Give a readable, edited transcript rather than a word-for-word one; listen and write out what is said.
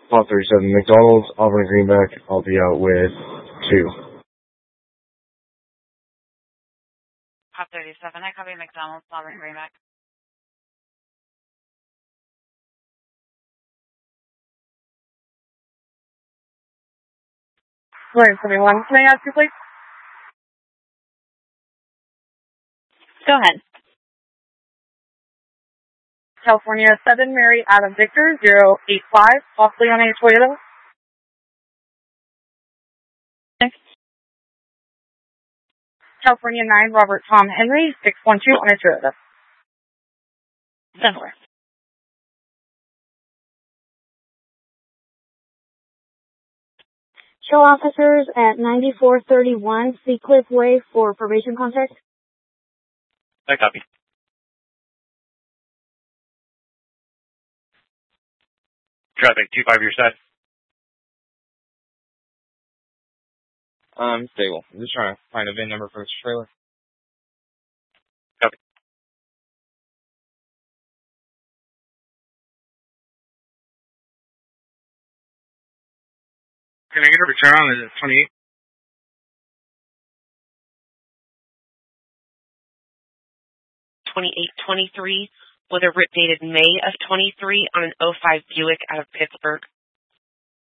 Pop 37, McDonald's, Auburn and Greenback. I'll be out with 2. Pop 37, I copy McDonald's, Auburn and Greenback. Right, 71. Can I ask you, please? Go ahead. California 7, Mary Adam Victor, 085, possibly on a Toyota. Next. California 9, Robert Tom Henry, 612 on a Toyota. Similar. Show officers at 9431 Seacliff Way for probation contact. I copy. Traffic 25 your side. Stable. I'm just trying to find a VIN number for this trailer. Copy. Can I get a return on the 28? 2823 with a rip dated May of 23 on an 05 Buick out of Pittsburgh.